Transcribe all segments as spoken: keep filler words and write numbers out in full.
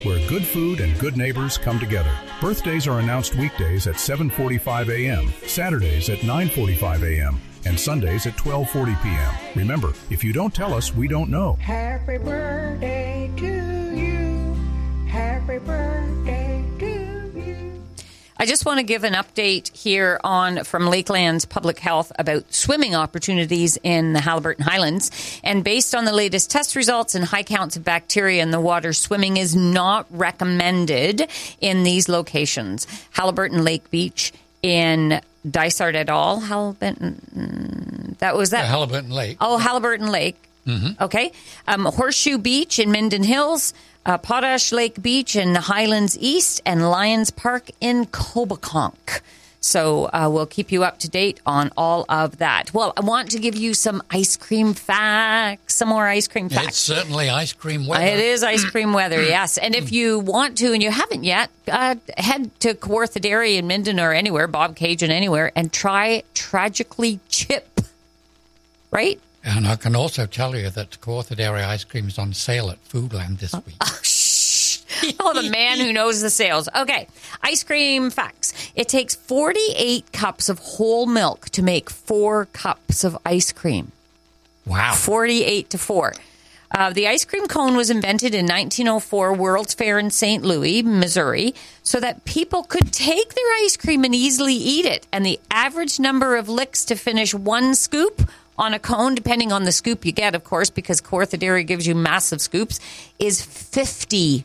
where good food and good neighbors come together. Birthdays are announced weekdays at seven forty-five a.m., Saturdays at nine forty-five a.m., and Sundays at twelve forty p.m. Remember, if you don't tell us, we don't know. Happy birthday to you. Happy birthday to you. I just want to give an update here on from Lakeland's Public Health about swimming opportunities in the Haliburton Highlands. And based on the latest test results and high counts of bacteria in the water, swimming is not recommended in these locations. Haliburton Lake Beach in Dysart et al. Haliburton, that was that. Yeah, Haliburton Lake. Oh, Haliburton Lake. Mm-hmm. Okay. Um, Horseshoe Beach in Minden Hills, uh, Potash Lake Beach in Highlands East, and Lions Park in Coboconk. So uh, we'll keep you up to date on all of that. Well, I want to give you some ice cream facts, some more ice cream facts. It's certainly ice cream weather. It is ice cream weather, yes. And if you want to, and you haven't yet, uh, head to Kawartha Dairy in Minden or anywhere, Bob Cajun anywhere, and try Tragically Chip. Right? And I can also tell you that Kawartha Dairy ice cream is on sale at Foodland this week. Oh, shh. Oh, the man who knows the sales. Okay, ice cream facts. It takes forty-eight cups of whole milk to make four cups of ice cream. Wow. forty-eight to four. Uh, the ice cream cone was invented in nineteen oh four, World's Fair in Saint Louis, Missouri, so that people could take their ice cream and easily eat it. And the average number of licks to finish one scoop on a cone, depending on the scoop you get, of course, because Kawartha Dairy gives you massive scoops, is fifty.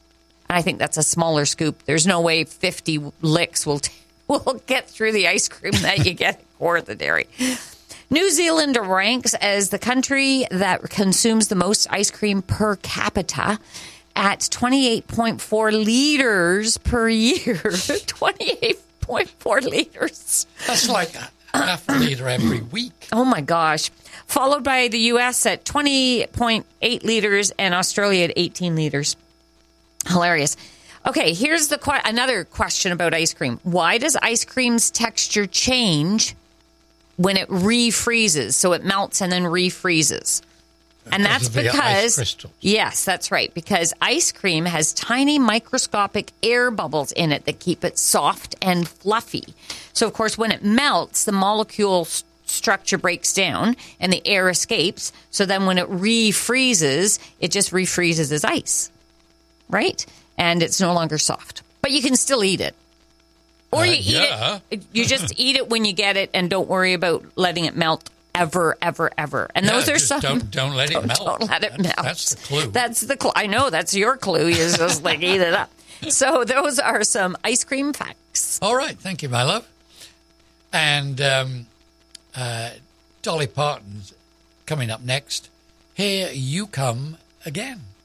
I think that's a smaller scoop. There's no way fifty licks will, t- will get through the ice cream that you get at Kawartha Dairy. New Zealand ranks as the country that consumes the most ice cream per capita at twenty-eight point four liters per year. twenty-eight point four liters. That's like half a liter every week. Oh, my gosh. Followed by the U S at twenty point eight liters and Australia at eighteen liters. Hilarious. Okay, here's the que- another question about ice cream. Why does ice cream's texture change when it refreezes? So it melts and then refreezes. And that's because, yes, that's right, because ice cream has tiny microscopic air bubbles in it that keep it soft and fluffy. So, of course, when it melts, the molecule st- structure breaks down and the air escapes. So then when it refreezes, it just refreezes as ice, right? And it's no longer soft. But you can still eat it. Or you uh, eat yeah. it, you just eat it when you get it and don't worry about letting it melt ever, ever, ever. And yeah, those are just some. Don't, don't let it don't, melt. Don't let it that's, melt. That's the clue. That's the clue. I know, that's your clue. You just like eat it up. So those are some ice cream facts. All right. Thank you, my love. And um, uh, Dolly Parton's coming up next. Here You Come Again.